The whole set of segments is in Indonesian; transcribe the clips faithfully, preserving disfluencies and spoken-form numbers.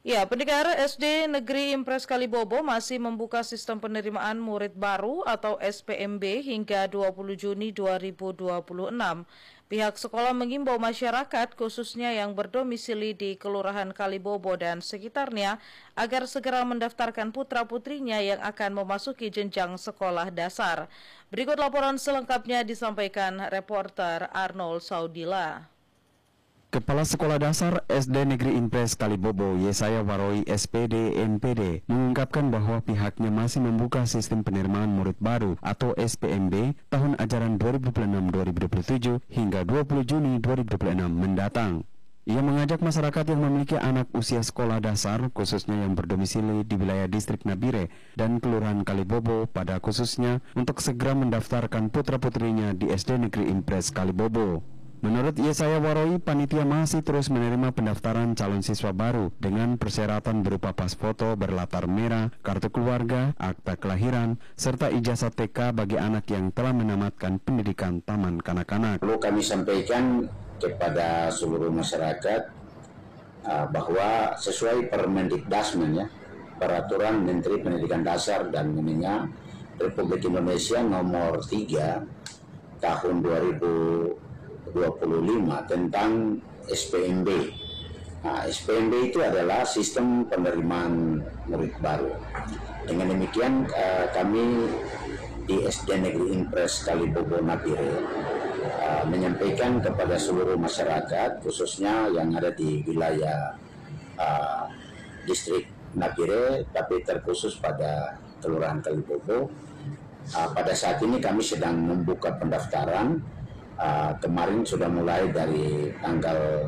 Ya, Pendekar S D Negeri Impres Kalibobo masih membuka sistem penerimaan murid baru atau S P M B hingga dua puluh Juni dua ribu dua puluh enam. Pihak sekolah mengimbau masyarakat khususnya yang berdomisili di Kelurahan Kalibobo dan sekitarnya agar segera mendaftarkan putra-putrinya yang akan memasuki jenjang sekolah dasar. Berikut laporan selengkapnya disampaikan reporter Arnold Saudila. Kepala Sekolah Dasar S D Negeri Impres Kalibobo, Yesaya Waroi S P D M P D, mengungkapkan bahwa pihaknya masih membuka sistem penerimaan murid baru atau S P M B tahun ajaran dua ribu dua puluh enam dua ribu dua puluh tujuh hingga dua puluh Juni dua ribu dua puluh enam mendatang. Ia mengajak masyarakat yang memiliki anak usia sekolah dasar, khususnya yang berdomisili di wilayah distrik Nabire dan Kelurahan Kalibobo pada khususnya untuk segera mendaftarkan putra-putrinya di S D Negeri Impres Kalibobo. Menurut Yesaya Waroi, panitia masih terus menerima pendaftaran calon siswa baru dengan persyaratan berupa pas foto berlatar merah, kartu keluarga, akta kelahiran, serta ijazah T K bagi anak yang telah menamatkan pendidikan taman kanak-kanak. Perlu kami sampaikan kepada seluruh masyarakat uh, bahwa sesuai Permendikdasmen, ya, Peraturan Menteri Pendidikan Dasar dan Menengah Republik Indonesia nomor tiga tahun dua ribu dua puluh lima tentang S P M B. Nah, S P M B itu adalah sistem penerimaan murid baru. Dengan demikian uh, kami di S D Negeri Impres Kalibobo Nabire uh, menyampaikan kepada seluruh masyarakat, khususnya yang ada di wilayah uh, distrik Nabire, tapi terkhusus pada Kelurahan Kalibobo. Uh, pada saat ini kami sedang membuka pendaftaran. Uh, kemarin sudah mulai dari tanggal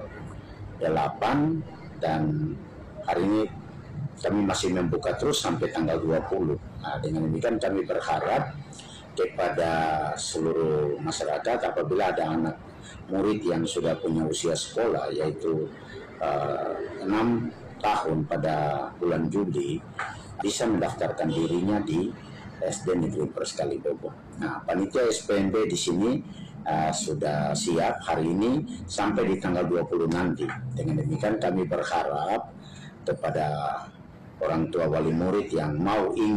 delapan dan hari ini kami masih membuka terus sampai tanggal dua puluh. Nah, dengan demikian kami berharap kepada seluruh masyarakat apabila ada anak murid yang sudah punya usia sekolah yaitu uh, enam tahun pada bulan Juli bisa mendaftarkan dirinya di S D Negeri Impres Kalibobo. Nah, panitia S P M B di sini uh, sudah siap hari ini sampai di tanggal dua puluh nanti. Dengan demikian kami berharap kepada orang tua wali murid yang mau ingin